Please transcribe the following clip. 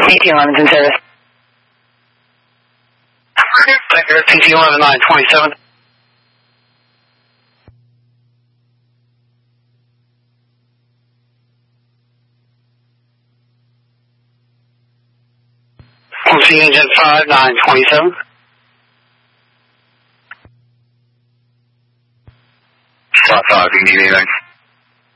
PT11's in service. PT11 927. We'll see engine 5 927. 5, you need anything?